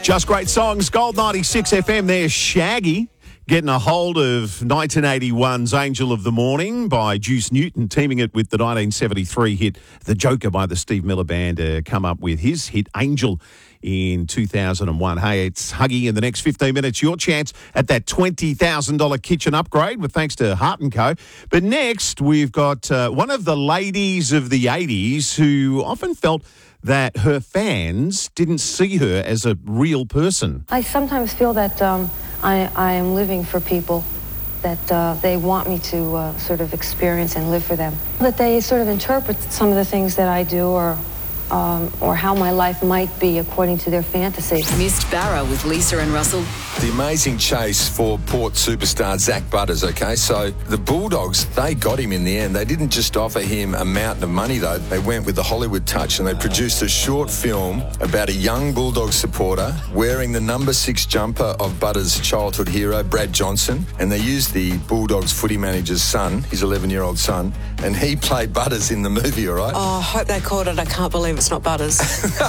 Just great songs. Gold 96 FM. There's Shaggy getting a hold of 1981's Angel of the Morning by Juice Newton, teaming it with the 1973 hit The Joker by the Steve Miller Band to come up with his hit Angel in 2001. Hey, it's Huggy. In the next 15 minutes, your chance at that $20,000 kitchen upgrade with thanks to Hart & Co. But next, we've got one of the ladies of the 80s who often felt that her fans didn't see her as a real person. I sometimes feel that I am living for people, that they want me to sort of experience and live for them. That they sort of interpret some of the things that I do or how my life might be according to their fantasy. Missed Barra with Lisa and Russell. The amazing chase for Port superstar Zach Butters, okay? So the Bulldogs, they got him in the end. They didn't just offer him a mountain of money, though. They went with the Hollywood touch and they produced a short film about a young Bulldog supporter wearing the number 6 jumper of Butters' childhood hero, Brad Johnson. And they used the Bulldogs footy manager's son, his 11-year-old son, and he played Butters in the movie, all right? Oh, I hope they called it I Can't Believe It's Not Butters.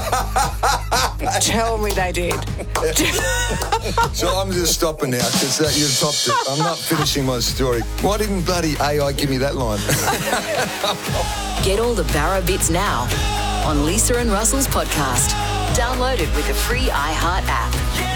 Tell me they did. So I'm just stopping now because you've topped it. I'm not finishing my story. Why didn't bloody AI give me that line? Get all the Barra bits now on Lisa and Russell's podcast. Download it with the free iHeart app.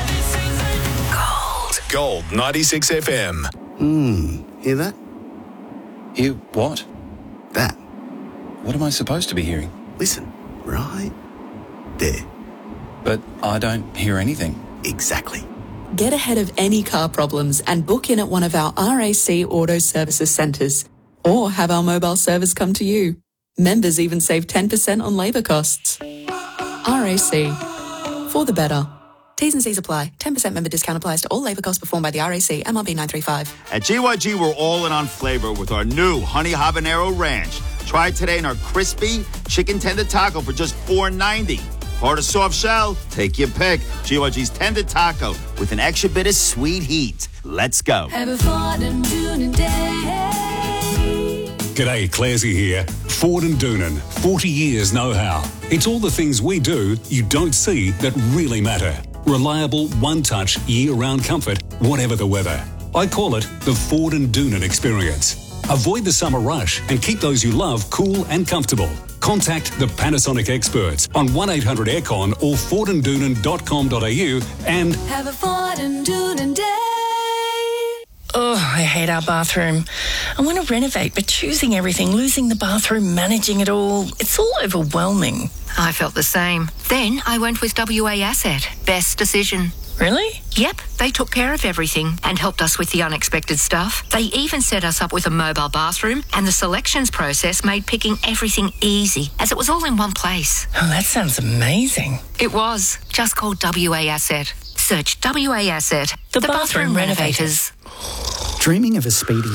Gold 96 FM. Hear that? Hear what? That. What am I supposed to be hearing? Listen, right there. But I don't hear anything. Exactly. Get ahead of any car problems and book in at one of our RAC Auto Services centres. Or have our mobile service come to you. Members even save 10% on labour costs. RAC. For the better. T's and C's apply. 10% member discount applies to all labour costs performed by the RAC. MRB 935. At GYG, we're all in on flavour with our new Honey Habanero Ranch. Try it today in our crispy chicken tender taco for just $4.90. Hard or soft shell, take your pick. GYG's tender taco with an extra bit of sweet heat. Let's go. Have a Ford and Doonan day. G'day, Clarsey here. Ford and Doonan, 40 years know-how. It's all the things we do you don't see that really matter. Reliable, one-touch, year-round comfort, whatever the weather. I call it the Ford and Doonan experience. Avoid the summer rush and keep those you love cool and comfortable. Contact the Panasonic experts on 1-800-AIRCON or fordandoonan.com.au and have a Ford and Doonan day. Oh, I hate our bathroom. I want to renovate, but choosing everything, losing the bathroom, managing it all, it's all overwhelming. I felt the same. Then I went with WA Asset. Best decision. Really? Yep, they took care of everything and helped us with the unexpected stuff. They even set us up with a mobile bathroom, and the selections process made picking everything easy, as it was all in one place. Oh, that sounds amazing. It was. Just call WA Asset. Search WA Asset. The bathroom renovators. Dreaming of a speedy